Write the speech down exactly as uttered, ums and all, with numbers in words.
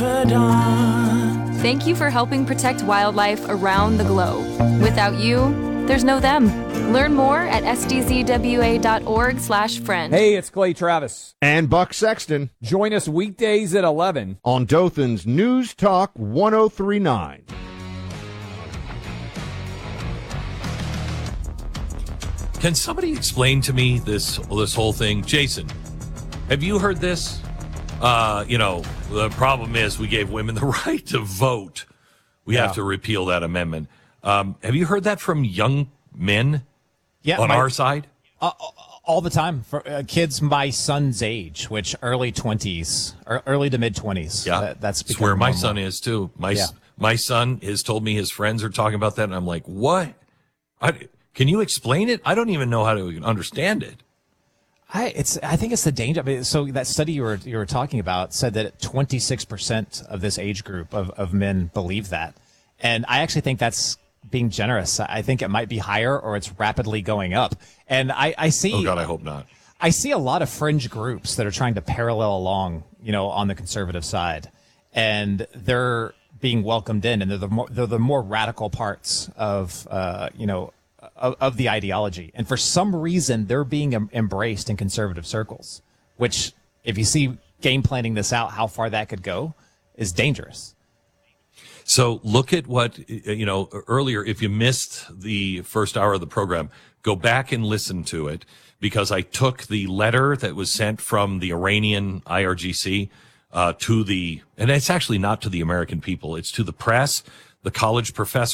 confidant. Thank you for helping protect wildlife around the globe. Without you, there's no them. Learn more at s d z w a dot org slash friend. Hey, it's Clay Travis. And Buck Sexton. Join us weekdays at eleven on Dothan's News Talk one oh three point nine. Can somebody explain to me this this whole thing? Jason, have you heard this? Uh, you know, the problem is we gave women the right to vote. We yeah. have to repeal that amendment. Um, have you heard that from young men yeah, on my, our side? Uh, all the time. For uh, kids my son's age, which early twenties, or early to mid twenties. Yeah, that, that's, that's where my normal. son is too. My yeah. my son has told me his friends are talking about that, and I'm like, what? I, can you explain it? I don't even know how to understand it. I it's I think it's the danger. I mean, so that study you were you were talking about said that twenty-six percent of this age group of, of men believe that, and I actually think that's being generous. I think it might be higher, or it's rapidly going up. And I, I see. Oh God, I hope not. I see a lot of fringe groups that are trying to parallel along, you know, on the conservative side, and they're being welcomed in, and they're the more they're the more radical parts of, uh, you know, of, of the ideology. And for some reason, they're being em- embraced in conservative circles, which, if you see game planning this out, how far that could go, is dangerous. So look at what, you know, earlier, if you missed the first hour of the program, go back and listen to it, because I took the letter that was sent from the Iranian I R G C uh, to the, and it's actually not to the American people, it's to the press, the college professors,